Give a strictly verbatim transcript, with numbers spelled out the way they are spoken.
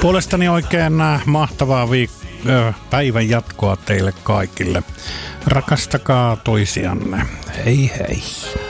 Puolestani oikein mahtavaa viik- päivän jatkoa teille kaikille. Rakastakaa toisianne. Hei hei.